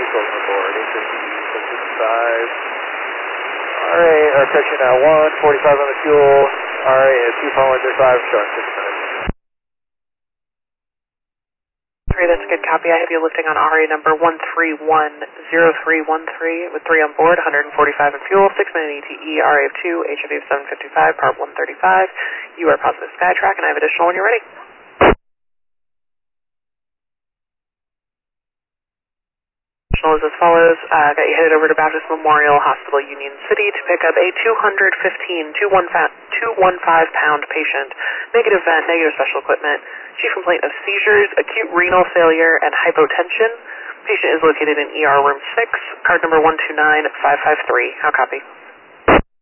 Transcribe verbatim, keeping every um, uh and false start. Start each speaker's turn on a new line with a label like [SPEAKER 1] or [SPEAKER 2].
[SPEAKER 1] welcome aboard, eight fifty, six fifty-five. Alright, our attention now, one forty-five on the fuel. Alright, at two point one three five, showing six minutes.
[SPEAKER 2] Three, that's a good copy. I have you lifting on R A number one three one zero three one three with three on board, one forty-five in fuel, six minute E T E, R A of two, H F E of seven fifty-five, Parb one thirty-five. You are positive Skytrack, and I have additional when you're ready. Is as follows. Uh, got you headed over to Baptist Memorial Hospital, Union City, to pick up a two hundred fifteen, two hundred fifteen pound patient. Negative vent, negative special equipment. Chief complaint of seizures, acute renal failure, and hypotension. Patient is located in E R room six, card number one two nine five five three. How copy?